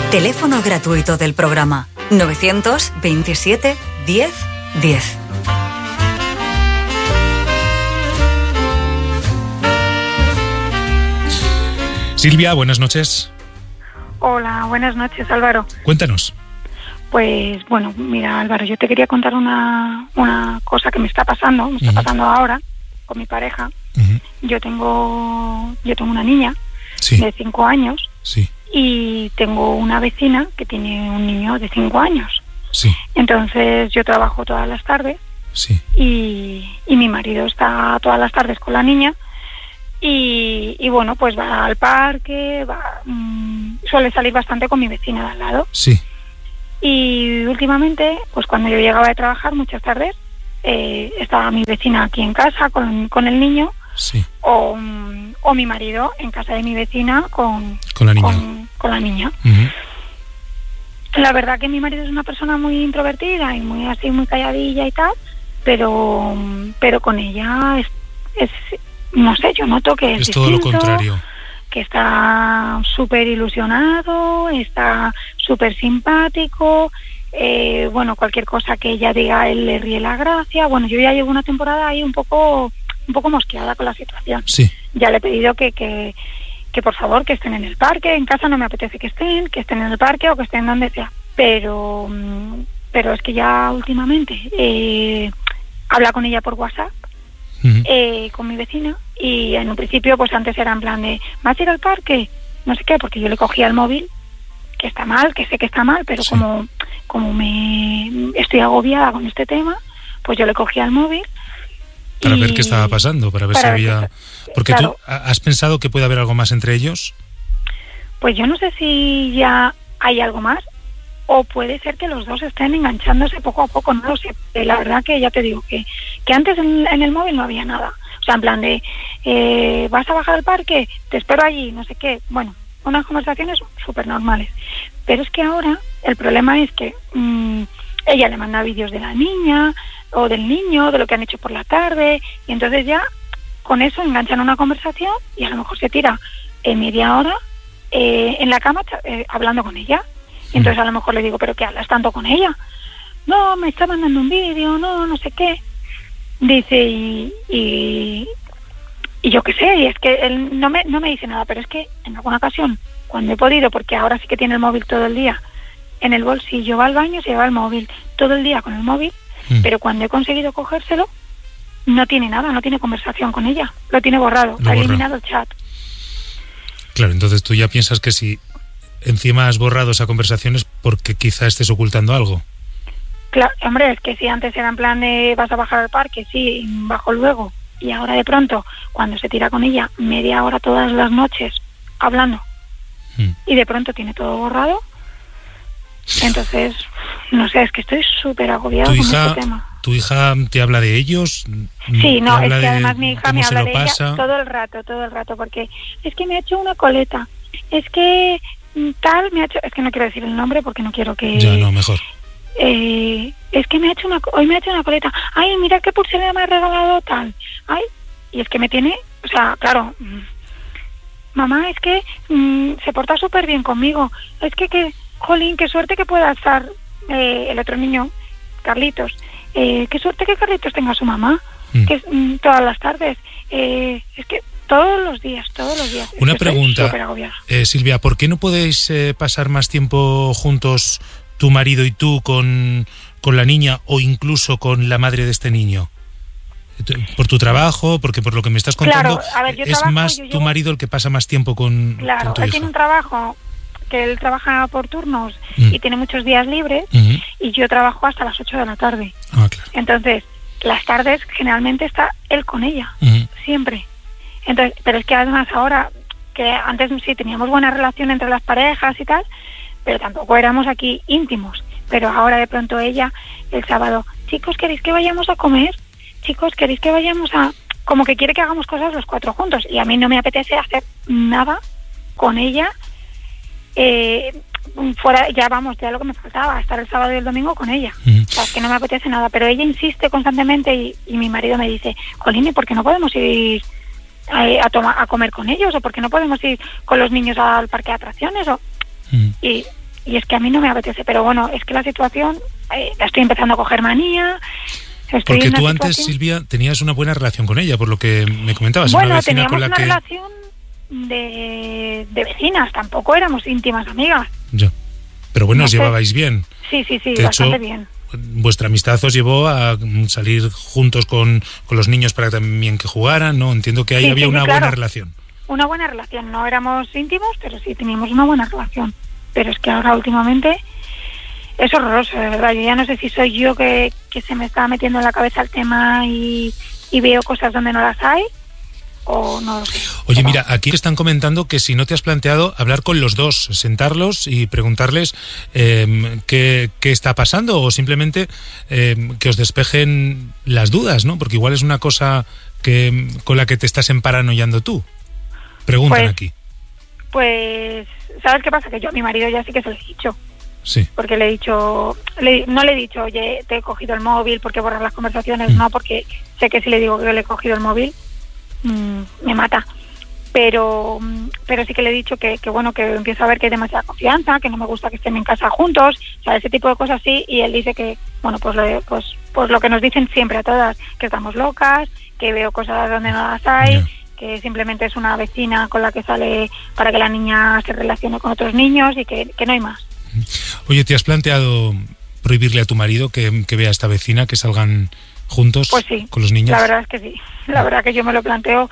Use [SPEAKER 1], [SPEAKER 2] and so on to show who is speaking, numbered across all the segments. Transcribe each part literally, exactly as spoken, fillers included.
[SPEAKER 1] Teléfono gratuito del programa novecientos veintisiete diez diez.
[SPEAKER 2] Silvia, buenas noches.
[SPEAKER 3] Hola, buenas noches, Álvaro.
[SPEAKER 2] Cuéntanos.
[SPEAKER 3] Pues bueno, mira, Álvaro, yo te quería contar una, una cosa que me está pasando, me está uh-huh. pasando ahora con mi pareja. Uh-huh. Yo tengo yo tengo una niña sí. de cinco años
[SPEAKER 2] sí.
[SPEAKER 3] y tengo una vecina que tiene un niño de cinco años.
[SPEAKER 2] Sí.
[SPEAKER 3] Entonces yo trabajo todas las tardes
[SPEAKER 2] sí.
[SPEAKER 3] y, y mi marido está todas las tardes con la niña. Y, y bueno, pues va al parque, va, mmm, suele salir bastante con mi vecina de al lado.
[SPEAKER 2] Sí.
[SPEAKER 3] Y últimamente, pues cuando yo llegaba de trabajar muchas tardes, eh, estaba mi vecina aquí en casa con, con el niño,
[SPEAKER 2] sí.
[SPEAKER 3] o, o mi marido en casa de mi vecina con,
[SPEAKER 2] con la niña.
[SPEAKER 3] Con, con la niña.
[SPEAKER 2] Uh-huh.
[SPEAKER 3] La verdad que mi marido es una persona muy introvertida y muy así, muy calladilla y tal, pero, pero con ella es... es no sé, yo noto que es,
[SPEAKER 2] es
[SPEAKER 3] distinto,
[SPEAKER 2] todo lo contrario.
[SPEAKER 3] Que está súper ilusionado, está súper simpático, eh, bueno, cualquier cosa que ella diga, él le ríe la gracia. Bueno, yo ya llevo una temporada ahí un poco un poco mosqueada con la situación.
[SPEAKER 2] Sí.
[SPEAKER 3] Ya le he pedido que, que, que por favor que estén en el parque, en casa no me apetece que estén, que estén en el parque o que estén donde sea. Pero, pero es que ya últimamente eh, habla con ella por WhatsApp.
[SPEAKER 2] Uh-huh.
[SPEAKER 3] Eh, con mi vecina y en un principio pues antes era en plan de ¿vas a ir al parque? No sé qué, porque yo le cogía el móvil, que está mal, que sé que está mal, pero sí. como como me estoy agobiada con este tema, pues yo le cogía el móvil
[SPEAKER 2] para y... ver qué estaba pasando, para ver para si ver había que... porque claro. ¿Tú has pensado que puede haber algo más entre ellos?
[SPEAKER 3] Pues yo no sé si ya hay algo más o puede ser que los dos estén enganchándose poco a poco, no lo sé. La verdad que ya te digo que, que antes en, en el móvil no había nada. O sea, en plan de, eh, ¿vas a bajar al parque? Te espero allí, no sé qué. Bueno, unas conversaciones súper normales. Pero es que ahora el problema es que mmm, ella le manda vídeos de la niña o del niño, de lo que han hecho por la tarde, y entonces ya con eso enganchan una conversación y a lo mejor se tira en media hora eh, en la cama eh, hablando con ella. Y entonces a lo mejor le digo, ¿pero qué hablas tanto con ella? No, me está mandando un vídeo, no, no sé qué. Dice, y, y, y yo qué sé, y es que él no me, no me dice nada, pero es que en alguna ocasión, cuando he podido, porque ahora sí que tiene el móvil todo el día, en el bolsillo, va al baño, se lleva el móvil, todo el día con el móvil, mm. pero cuando he conseguido cogérselo, no tiene nada, no tiene conversación con ella, lo tiene borrado,
[SPEAKER 2] lo
[SPEAKER 3] ha
[SPEAKER 2] borra.
[SPEAKER 3] eliminado el chat.
[SPEAKER 2] Claro, entonces tú ya piensas que si encima has borrado esa conversación es porque quizá estés ocultando algo.
[SPEAKER 3] Claro, hombre, es que si antes era en plan de vas a bajar al parque, sí, bajo luego, y ahora de pronto, cuando se tira con ella media hora todas las noches hablando, mm. y de pronto tiene todo borrado, entonces, no sé, es que estoy súper agobiada con este tema.
[SPEAKER 2] ¿Tu hija te habla de ellos?
[SPEAKER 3] Sí, no, es que además mi hija me habla de
[SPEAKER 2] pasa?
[SPEAKER 3] ella todo el rato, todo el rato, porque es que me ha hecho una coleta, es que tal, me ha hecho, es que no quiero decir el nombre porque no quiero que...
[SPEAKER 2] Ya, no, mejor.
[SPEAKER 3] Eh, es que me ha hecho una, hoy me ha hecho una coleta, ay, mira qué pulsera me ha regalado tal, ay, y es que me tiene, o sea, claro, mamá, es que mmm, se porta súper bien conmigo, es que, que, jolín, qué suerte que pueda estar eh, el otro niño, Carlitos, eh, qué suerte que Carlitos tenga a su mamá, mm. que mmm, todas las tardes, eh, es que todos los días, todos los días.
[SPEAKER 2] Una pregunta, eh, Silvia, ¿por qué no podéis eh, pasar más tiempo juntos tu marido y tú con, con la niña o incluso con la madre de este niño? ¿Por tu trabajo? Porque por lo que me estás contando,
[SPEAKER 3] claro, a ver, yo
[SPEAKER 2] es
[SPEAKER 3] trabajo,
[SPEAKER 2] más
[SPEAKER 3] yo
[SPEAKER 2] tu
[SPEAKER 3] llevo...
[SPEAKER 2] marido el que pasa más tiempo con,
[SPEAKER 3] claro,
[SPEAKER 2] con tu
[SPEAKER 3] él
[SPEAKER 2] hija.
[SPEAKER 3] Tiene un trabajo que él trabaja por turnos
[SPEAKER 2] mm.
[SPEAKER 3] y tiene muchos días libres
[SPEAKER 2] mm-hmm.
[SPEAKER 3] y yo trabajo hasta las ocho de la tarde.
[SPEAKER 2] Ah, claro.
[SPEAKER 3] Entonces, las tardes generalmente está él con ella,
[SPEAKER 2] mm.
[SPEAKER 3] siempre. Entonces, pero es que además ahora, que antes sí teníamos buena relación entre las parejas y tal, pero tampoco éramos aquí íntimos. Pero ahora de pronto ella, el sábado, chicos, ¿queréis que vayamos a comer? Chicos, ¿queréis que vayamos a...? Como que quiere que hagamos cosas los cuatro juntos. Y a mí no me apetece hacer nada con ella. Eh, fuera, ya vamos, ya lo que me faltaba, estar el sábado y el domingo con ella. Mm. O sea, es que no me apetece nada. Pero ella insiste constantemente y, y mi marido me dice, Jolín, ¿y por qué no podemos ir a, a, toma, a comer con ellos? ¿O por qué no podemos ir con los niños al parque de atracciones? O... Mm. Y... y es que a mí no me apetece, pero bueno, es que la situación, eh, la estoy empezando a coger manía. Estoy
[SPEAKER 2] Porque
[SPEAKER 3] en
[SPEAKER 2] tú
[SPEAKER 3] una
[SPEAKER 2] antes,
[SPEAKER 3] situación...
[SPEAKER 2] Silvia, tenías una buena relación con ella, por lo que me comentabas.
[SPEAKER 3] Bueno,
[SPEAKER 2] una vecina
[SPEAKER 3] teníamos
[SPEAKER 2] con la
[SPEAKER 3] una
[SPEAKER 2] que...
[SPEAKER 3] relación de, de vecinas, tampoco éramos íntimas amigas.
[SPEAKER 2] Ya. Pero bueno,
[SPEAKER 3] No
[SPEAKER 2] os
[SPEAKER 3] sé.
[SPEAKER 2] llevabais bien.
[SPEAKER 3] Sí, sí, sí,
[SPEAKER 2] De
[SPEAKER 3] bastante
[SPEAKER 2] hecho,
[SPEAKER 3] bien.
[SPEAKER 2] Vuestra amistad os llevó a salir juntos con, con los niños para también que jugaran, ¿no? Entiendo que ahí
[SPEAKER 3] Sí,
[SPEAKER 2] había
[SPEAKER 3] sí, sí,
[SPEAKER 2] una
[SPEAKER 3] claro.
[SPEAKER 2] buena relación.
[SPEAKER 3] Una buena relación, no éramos íntimos, pero sí teníamos una buena relación. Pero es que ahora últimamente es horroroso, de verdad. Yo ya no sé si soy yo que, que se me está metiendo en la cabeza el tema y, y veo cosas donde no las hay, o no lo sé.
[SPEAKER 2] Oye,
[SPEAKER 3] Pero...
[SPEAKER 2] mira, aquí están comentando que si no te has planteado hablar con los dos, sentarlos y preguntarles eh, qué, qué está pasando, o simplemente eh, que os despejen las dudas, ¿no? Porque igual es una cosa que con la que te estás emparanoiando tú. Preguntan
[SPEAKER 3] Pues,
[SPEAKER 2] aquí.
[SPEAKER 3] Pues, ¿sabes qué pasa? Que yo a mi marido ya sí que se lo he dicho.
[SPEAKER 2] Sí.
[SPEAKER 3] Porque le he dicho, le, no le he dicho, oye, te he cogido el móvil, porque borrar las conversaciones,
[SPEAKER 2] Mm.
[SPEAKER 3] no, porque sé que si le digo que le he cogido el móvil, mmm, me mata. Pero pero sí que le he dicho que, que bueno, que empiezo a ver que hay demasiada confianza, que no me gusta que estén en casa juntos, o sea, ese tipo de cosas sí, y él dice que, bueno, pues lo, pues, pues lo que nos dicen siempre a todas, que estamos locas, que veo cosas donde no las hay,
[SPEAKER 2] Yeah.
[SPEAKER 3] que simplemente es una vecina con la que sale para que la niña se relacione con otros niños y que, que no hay más.
[SPEAKER 2] Oye, ¿te has planteado prohibirle a tu marido que, que vea a esta vecina, que salgan juntos
[SPEAKER 3] Pues sí,
[SPEAKER 2] con los niños?
[SPEAKER 3] la verdad es que sí, la verdad que yo me lo planteo,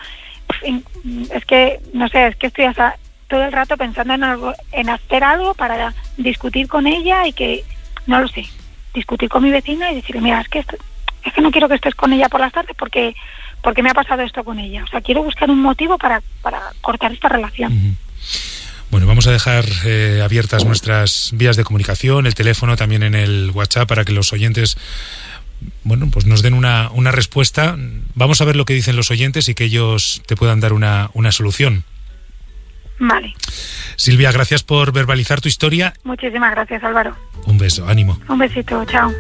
[SPEAKER 3] es que, no sé, es que estoy hasta todo el rato pensando en algo, en hacer algo para discutir con ella y que, no lo sé, discutir con mi vecina y decirle, mira, es que esto, es que no quiero que estés con ella por las tardes porque porque me ha pasado esto con ella, o sea, quiero buscar un motivo para, para cortar esta relación.
[SPEAKER 2] Uh-huh. Bueno, vamos a dejar eh, abiertas nuestras vías de comunicación, el teléfono, también en el WhatsApp, para que los oyentes, bueno, pues nos den una, una respuesta. Vamos a ver lo que dicen los oyentes y que ellos te puedan dar una, una solución.
[SPEAKER 3] Vale.
[SPEAKER 2] Silvia, gracias por verbalizar tu historia.
[SPEAKER 3] Muchísimas gracias, Álvaro.
[SPEAKER 2] Un beso, ánimo.
[SPEAKER 3] Un besito, chao.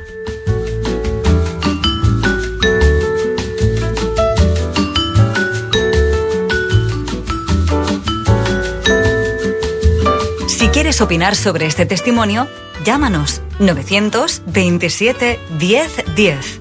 [SPEAKER 1] Si quieres opinar sobre este testimonio, llámanos novecientos veintisiete diez diez.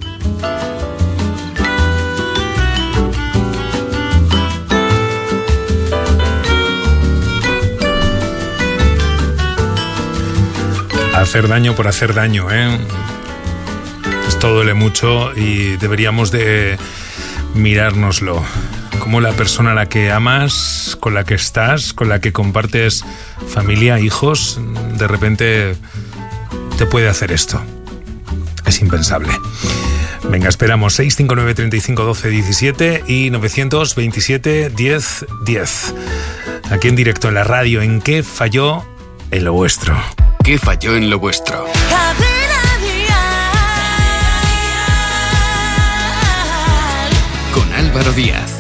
[SPEAKER 2] Hacer daño por hacer daño, ¿eh? Esto duele mucho y deberíamos de mirárnoslo. Como la persona a la que amas, con la que estás, con la que compartes familia, hijos, de repente te puede hacer esto. Es impensable. Venga, esperamos seis cinco nueve, treinta y cinco, doce, diecisiete y novecientos veintisiete, diez, diez. Aquí en directo en la radio, ¿en qué falló en lo vuestro?
[SPEAKER 4] ¿Qué falló en lo vuestro? Con Álvaro Díaz.